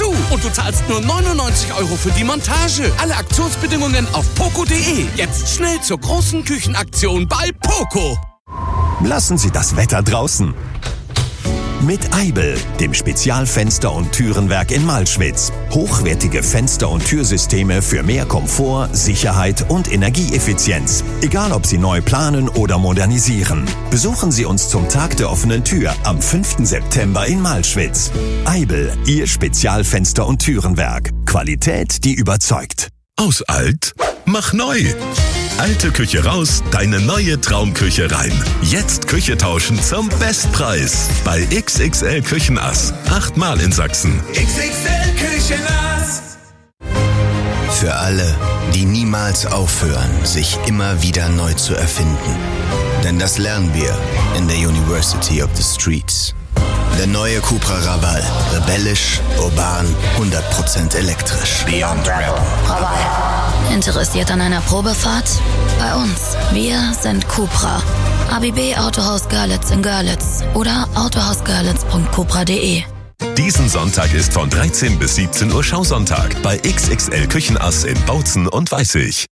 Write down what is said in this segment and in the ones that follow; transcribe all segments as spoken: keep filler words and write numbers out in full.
dazu. Und du zahlst nur neunundneunzig Euro für die Montage. Alle Aktionsbedingungen auf poco punkt de. Jetzt schnell zur großen Küchenaktion bei Poco. Lassen Sie das Wetter draußen. Mit Eibel, dem Spezialfenster- und Türenwerk in Malschwitz. Hochwertige Fenster- und Türsysteme für mehr Komfort, Sicherheit und Energieeffizienz. Egal, ob Sie neu planen oder modernisieren. Besuchen Sie uns zum Tag der offenen Tür am fünften September in Malschwitz. Eibel, Ihr Spezialfenster- und Türenwerk. Qualität, die überzeugt. Aus alt, mach neu. Alte Küche raus, deine neue Traumküche rein. Jetzt Küche tauschen zum Bestpreis. Bei X X L Küchenass. Achtmal in Sachsen. X X L Küchenass. Für alle, die niemals aufhören, sich immer wieder neu zu erfinden. Denn das lernen wir in der University of the Streets. Der neue Cupra Raval. Rebellisch, urban, hundert Prozent elektrisch. Beyond Rebel. Raval. Interessiert an einer Probefahrt? Bei uns. Wir sind Cupra. A B B Autohaus Görlitz in Görlitz oder autohaus görlitz punkt cupra punkt de. Diesen Sonntag ist von dreizehn bis siebzehn Uhr Schausonntag bei X X L Küchenass in Bautzen und Weißig.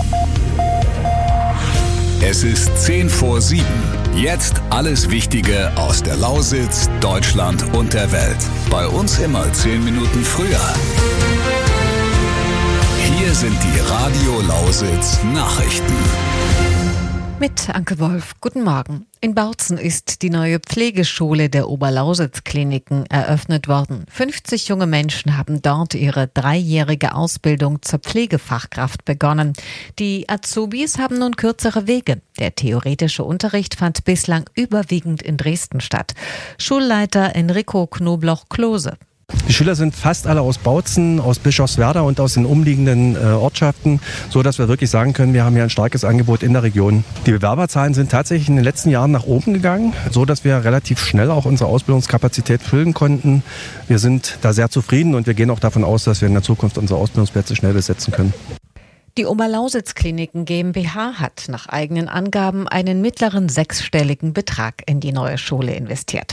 Es ist zehn vor sieben. Jetzt alles Wichtige aus der Lausitz, Deutschland und der Welt. Bei uns immer zehn Minuten früher. Hier sind die Radio Lausitz Nachrichten. Mit Anke Wolf. Guten Morgen. In Bautzen ist die neue Pflegeschule der Oberlausitz-Kliniken eröffnet worden. fünfzig junge Menschen haben dort ihre dreijährige Ausbildung zur Pflegefachkraft begonnen. Die Azubis haben nun kürzere Wege. Der theoretische Unterricht fand bislang überwiegend in Dresden statt. Schulleiter Enrico Knobloch-Klose. Die Schüler sind fast alle aus Bautzen, aus Bischofswerda und aus den umliegenden äh, Ortschaften, so dass wir wirklich sagen können, wir haben hier ein starkes Angebot in der Region. Die Bewerberzahlen sind tatsächlich in den letzten Jahren nach oben gegangen, so dass wir relativ schnell auch unsere Ausbildungskapazität füllen konnten. Wir sind da sehr zufrieden und wir gehen auch davon aus, dass wir in der Zukunft unsere Ausbildungsplätze schnell besetzen können. Die Oberlausitz-Kliniken GmbH hat nach eigenen Angaben einen mittleren sechsstelligen Betrag in die neue Schule investiert.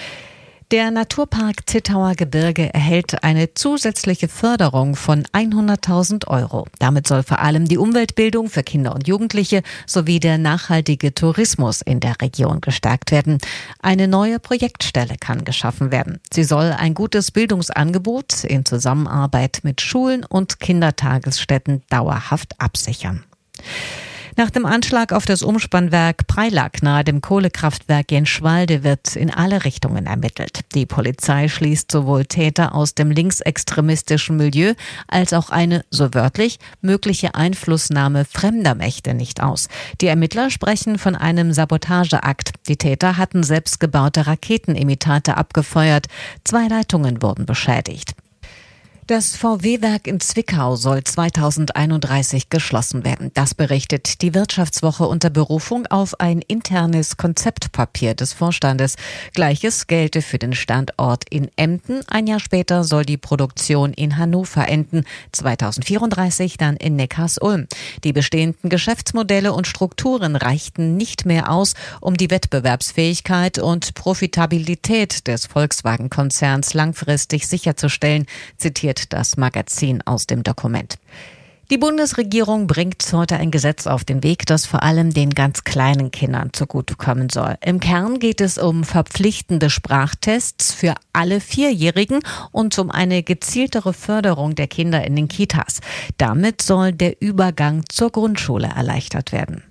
Der Naturpark Zittauer Gebirge erhält eine zusätzliche Förderung von hunderttausend Euro. Damit soll vor allem die Umweltbildung für Kinder und Jugendliche sowie der nachhaltige Tourismus in der Region gestärkt werden. Eine neue Projektstelle kann geschaffen werden. Sie soll ein gutes Bildungsangebot in Zusammenarbeit mit Schulen und Kindertagesstätten dauerhaft absichern. Nach dem Anschlag auf das Umspannwerk Preilack nahe dem Kohlekraftwerk Jenschwalde wird in alle Richtungen ermittelt. Die Polizei schließt sowohl Täter aus dem linksextremistischen Milieu als auch eine, so wörtlich, mögliche Einflussnahme fremder Mächte nicht aus. Die Ermittler sprechen von einem Sabotageakt. Die Täter hatten selbstgebaute Raketenimitate abgefeuert. Zwei Leitungen wurden beschädigt. Das V W-Werk in Zwickau soll zweitausendeinunddreißig geschlossen werden. Das berichtet die Wirtschaftswoche unter Berufung auf ein internes Konzeptpapier des Vorstandes. Gleiches gelte für den Standort in Emden. Ein Jahr später soll die Produktion in Hannover enden, zweitausendvierunddreißig dann in Neckarsulm. Die bestehenden Geschäftsmodelle und Strukturen reichten nicht mehr aus, um die Wettbewerbsfähigkeit und Profitabilität des Volkswagen-Konzerns langfristig sicherzustellen, zitiert das Magazin aus dem Dokument. Die Bundesregierung bringt heute ein Gesetz auf den Weg, das vor allem den ganz kleinen Kindern zugutekommen soll. Im Kern geht es um verpflichtende Sprachtests für alle Vierjährigen und um eine gezieltere Förderung der Kinder in den Kitas. Damit soll der Übergang zur Grundschule erleichtert werden.